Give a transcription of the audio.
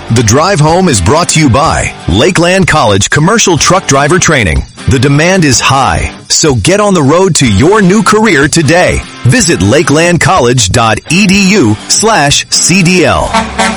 The drive home is brought to you by Lakeland College Commercial Truck Driver Training. The demand is high, so get on the road to your new career today. Visit lakelandcollege.edu/CDL.